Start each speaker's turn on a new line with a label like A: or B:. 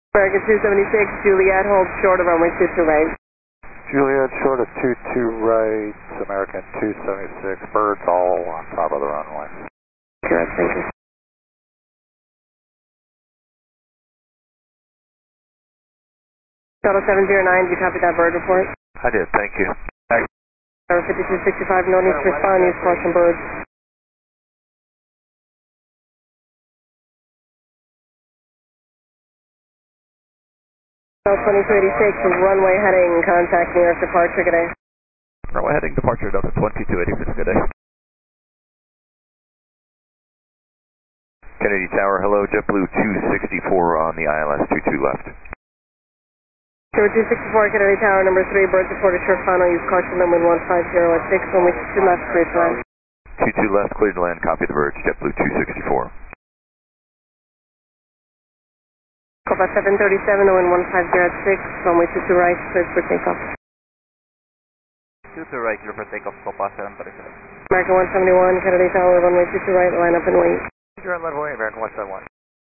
A: American 276, Juliet, hold short of runway 22 right.
B: Juliet, short of 22 right, American 276, birds all on top of the runway.
A: Correct, thank you. Shuttle 709, do you copy that bird report?
B: I did, thank you.
A: Tower 5265, no need to respond, use caution birds. Shuttle 2286, runway heading, contact New York departure, good day.
C: Runway heading departure, Delta 2286, good day.
D: Kennedy Tower, hello, JetBlue 264 on the ILS 22 left.
A: Tower 264, Kennedy Tower, number 3, birds reported short final, use caution limit 150 at 6, runway 22 left, clear to land.
D: 22 left, clear to land, copy the birds, JetBlue 264.
A: Copa 737, wind 150 at 6, runway 22 right, clear for takeoff.
C: 22 right, clear for takeoff, Copa 737.
A: American 171, Kennedy Tower, runway 22 right, line up and wait.
B: You're on level way, American 171.